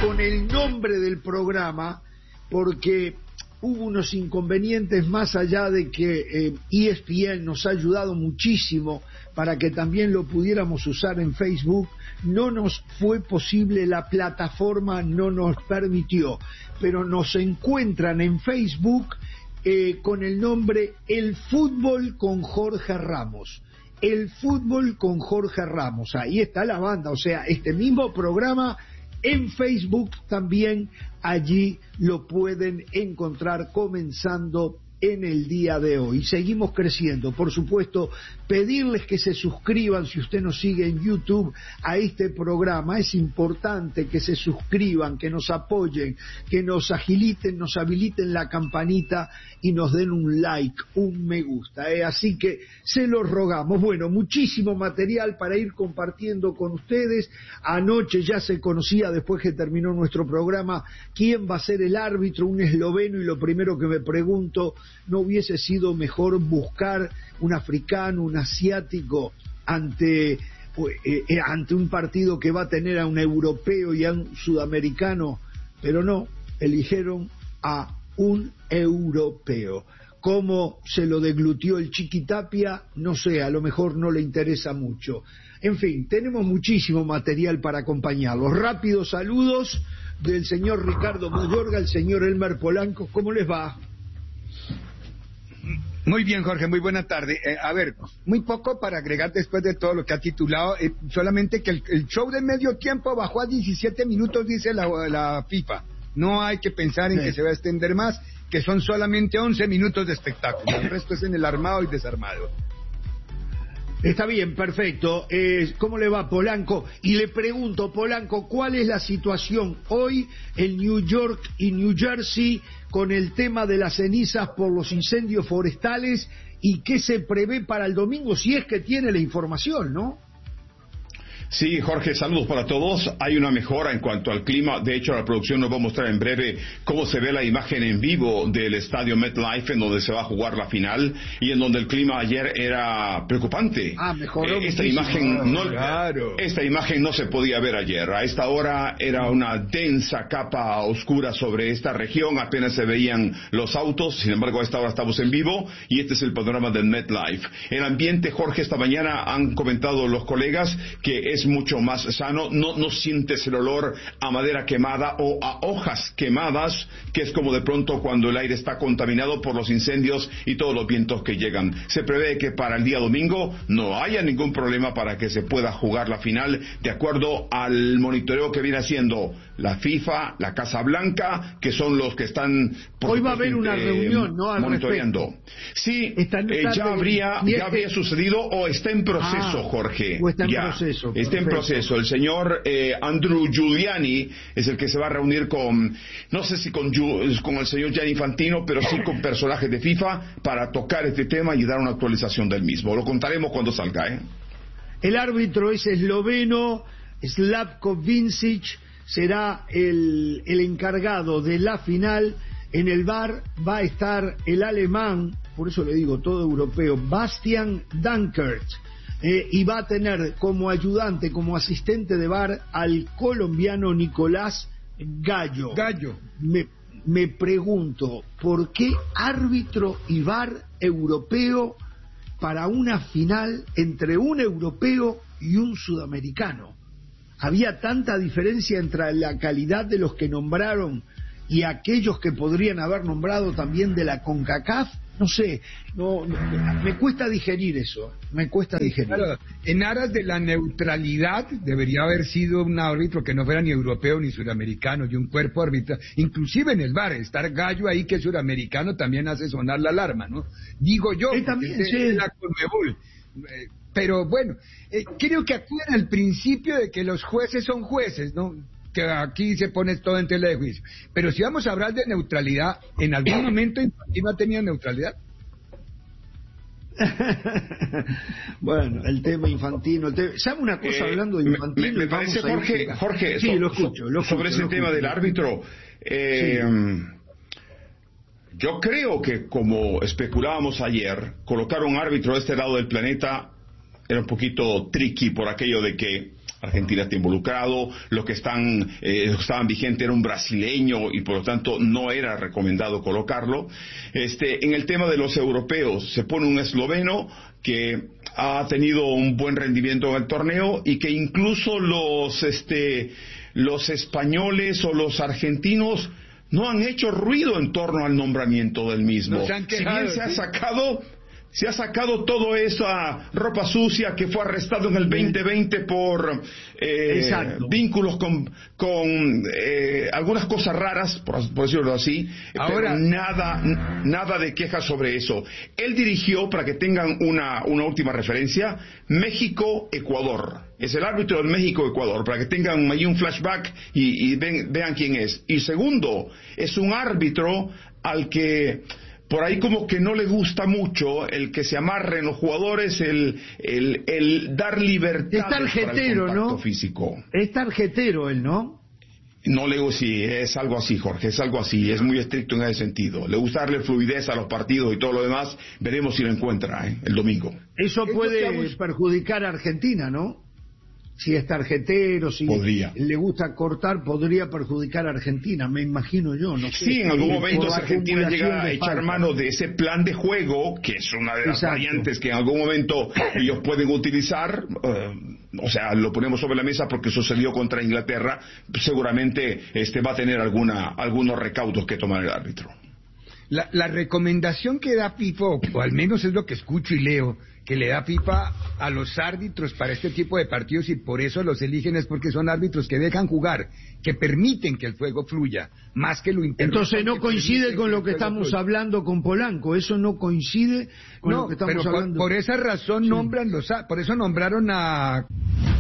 con el nombre del programa, porque hubo unos inconvenientes más allá de que ESPN nos ha ayudado muchísimo para que también lo pudiéramos usar en Facebook. No nos fue posible, la plataforma no nos permitió, pero nos encuentran en Facebook con el nombre El Fútbol con Jorge Ramos. El Fútbol con Jorge Ramos, ahí está la banda, o sea, este mismo programa en Facebook también, allí lo pueden encontrar comenzando en el día de hoy. Seguimos creciendo, por supuesto, pedirles que se suscriban si usted nos sigue en YouTube a este programa. Es importante que se suscriban, que nos apoyen, que nos habiliten la campanita y nos den un like, un me gusta, así que se los rogamos. Bueno, muchísimo material para ir compartiendo con ustedes. Anoche ya se conocía, después que terminó nuestro programa, quién va a ser el árbitro, un esloveno, y lo primero que me pregunto, ¿no hubiese sido mejor buscar un africano, un asiático ante un partido que va a tener a un europeo y a un sudamericano? Pero no, eligieron a un europeo. ¿Cómo se lo deglutió el Chiquitapia? No sé, a lo mejor no le interesa mucho. En fin, tenemos muchísimo material para acompañarlos. Rápidos saludos del señor Ricardo Mayorga, el señor Elmer Polanco. ¿Cómo les va? Muy bien, Jorge, muy buena tarde. A ver, muy poco para agregar después de todo lo que ha titulado, solamente que el show de medio tiempo bajó a 17 minutos, dice la FIFA. No hay que pensar en que se va a extender más, que son solamente 11 minutos de espectáculo. El resto es en el armado y desarmado. Está bien, perfecto. ¿Cómo le va, Polanco? Y le pregunto, Polanco, ¿cuál es la situación hoy en New York y New Jersey con el tema de las cenizas por los incendios forestales y qué se prevé para el domingo, si es que tiene la información, ¿no? Sí, Jorge, saludos para todos. Hay una mejora en cuanto al clima. De hecho, la producción nos va a mostrar en breve cómo se ve la imagen en vivo del estadio MetLife, en donde se va a jugar la final y en donde el clima ayer era preocupante. Mejoró esta imagen no se podía ver ayer. A esta hora era una densa capa oscura sobre esta región. Apenas se veían los autos. Sin embargo, a esta hora estamos en vivo y este es el panorama del MetLife. El ambiente, Jorge, esta mañana han comentado los colegas que es mucho más sano, no sientes el olor a madera quemada o a hojas quemadas, que es como de pronto cuando el aire está contaminado por los incendios y todos los vientos que llegan. Se prevé que para el día domingo no haya ningún problema para que se pueda jugar la final, de acuerdo al monitoreo que viene haciendo la FIFA, la Casa Blanca, que son los que están hoy va a haber una reunión, ¿no?, monitoreando. Sí, ya habría sucedido o está en proceso, Jorge. O está en proceso. Está en proceso. El señor Andrew Giuliani es el que se va a reunir con, no sé si con el señor Gianni Infantino, pero sí con personajes de FIFA para tocar este tema y dar una actualización del mismo. Lo contaremos cuando salga, El árbitro es esloveno, Slavko Vincic será el encargado de la final. En el VAR va a estar el alemán, por eso le digo todo europeo, Bastian Dankert. Y va a tener como ayudante, como asistente de VAR al colombiano Nicolás Gallo. Me pregunto, ¿por qué árbitro y VAR europeo para una final entre un europeo y un sudamericano? ¿Había tanta diferencia entre la calidad de los que nombraron y aquellos que podrían haber nombrado también de la CONCACAF? No sé, me cuesta digerir eso, Claro, en aras de la neutralidad debería haber sido un árbitro que no fuera ni europeo ni sudamericano y un cuerpo arbitral, inclusive en el VAR, estar Gallo ahí que es sudamericano también hace sonar la alarma, ¿no? Digo yo, también, es la Conmebol. Pero bueno, creo que acuden al principio de que los jueces son jueces, ¿no? Que aquí se pone todo en tela de juicio. Pero si vamos a hablar de neutralidad, ¿en algún momento Infantino ha tenido neutralidad? Bueno, el tema Infantino. ¿Sabe una cosa hablando de Infantino? Me parece, Jorge, sí, lo escucho, sobre ese tema del árbitro. Yo creo que, como especulábamos ayer, colocar un árbitro de este lado del planeta era un poquito tricky por aquello de que Argentina está involucrado, los que estaban vigentes era un brasileño y por lo tanto no era recomendado colocarlo. En el tema de los europeos, se pone un esloveno que ha tenido un buen rendimiento en el torneo y que incluso los españoles o los argentinos no han hecho ruido en torno al nombramiento del mismo. No se han quejado, si bien se ha sacado toda esa ropa sucia que fue arrestado en el 2020 por vínculos con algunas cosas raras, por decirlo así. Ahora, pero nada de quejas sobre eso. Él dirigió, para que tengan una última referencia, México-Ecuador. Es el árbitro del México-Ecuador, para que tengan ahí un flashback y vean quién es. Y segundo, es un árbitro al que por ahí como que no le gusta mucho el que se amarren los jugadores, el dar libertad para el contacto físico. Es tarjetero él, ¿no? No le digo, sí, es algo así, Jorge, es algo así, es muy estricto en ese sentido. Le gusta darle fluidez a los partidos y todo lo demás, veremos si lo encuentra el domingo. Eso puede perjudicar a Argentina, ¿no? Si es tarjetero, si le gusta cortar, podría perjudicar a Argentina, me imagino yo, no sé. Sí, en algún momento si Argentina llega a echar mano de ese plan de juego, que es una de las variantes que en algún momento ellos pueden utilizar, o sea, lo ponemos sobre la mesa porque sucedió contra Inglaterra, seguramente va a tener algunos recaudos que tomar el árbitro. La recomendación que da FIFA, o al menos es lo que escucho y leo, que le da FIFA a los árbitros para este tipo de partidos, y por eso los eligen, es porque son árbitros que dejan jugar, que permiten que el juego fluya, más que lo interrumpan. Entonces no coincide con lo que estamos hablando con Polanco, eso no coincide con lo que estamos hablando. Por esa razón por eso nombraron a